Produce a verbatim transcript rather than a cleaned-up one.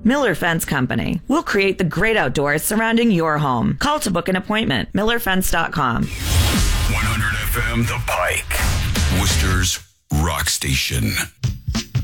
Miller Fence Company. We'll create the great outdoors surrounding your home. Call to book an appointment. miller fence dot com. one hundred F M The Pike, Worcester's rock station.